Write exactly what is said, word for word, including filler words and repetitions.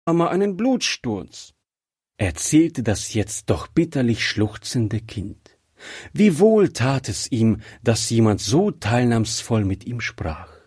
einen Blutsturz, erzählte das jetzt doch bitterlich schluchzende Kind. Wie wohl tat es ihm, dass jemand so teilnahmsvoll mit ihm sprach.